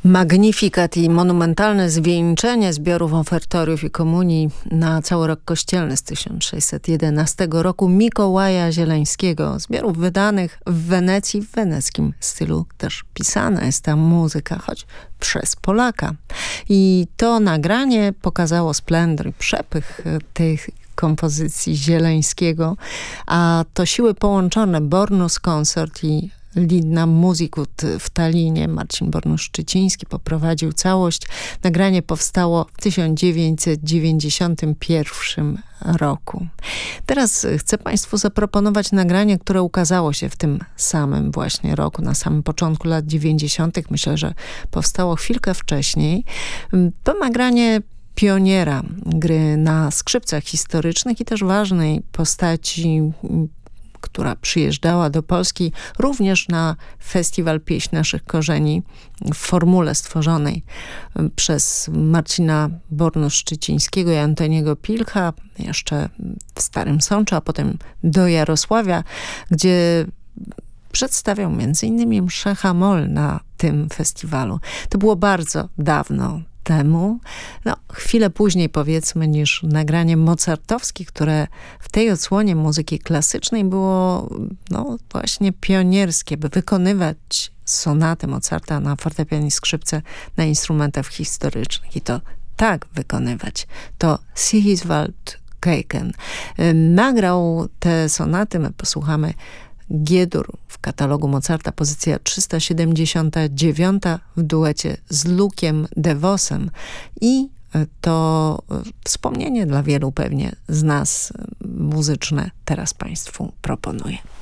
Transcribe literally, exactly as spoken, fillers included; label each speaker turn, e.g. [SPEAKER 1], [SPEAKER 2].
[SPEAKER 1] Magnificat i monumentalne zwieńczenie zbiorów ofertoriów i komunii na cały rok kościelny z tysiąc sześćset jedenastego roku Mikołaja Zieleńskiego. Zbiorów wydanych w Wenecji, w weneckim stylu też pisana jest ta muzyka, choć przez Polaka. I to nagranie pokazało splendor i przepych tych kompozycji Zieleńskiego, a to siły połączone Bornus Consort i Lidna Muzikud w Tallinie. Marcin Bornus-Szczyciński poprowadził całość. Nagranie powstało w tysiąc dziewięćset dziewięćdziesiątym pierwszym roku. Teraz chcę Państwu zaproponować nagranie, które ukazało się w tym samym właśnie roku, na samym początku lat dziewięćdziesiątych. Myślę, że powstało chwilkę wcześniej. To nagranie pioniera gry na skrzypcach historycznych i też ważnej postaci, która przyjeżdżała do Polski również na Festiwal Pieśń Naszych Korzeni w formule stworzonej przez Marcina Bornus-Szczycińskiego i Antoniego Pilcha, jeszcze w Starym Sączu, a potem do Jarosławia, gdzie przedstawiał między innymi mszę Hamol na tym festiwalu. To było bardzo dawno temu, no chwilę później powiedzmy niż nagranie mozartowskie, które w tej odsłonie muzyki klasycznej było no właśnie pionierskie, by wykonywać sonaty Mozarta na fortepianie i skrzypce na instrumentach historycznych i to tak wykonywać. To Sigiswald Keiken nagrał te sonaty, my posłuchamy G-dur w katalogu Mozarta, pozycja trzysta siedemdziesiąta dziewiąta w duecie z Lukiem de Vosem i to wspomnienie dla wielu pewnie z nas muzyczne teraz Państwu proponuję.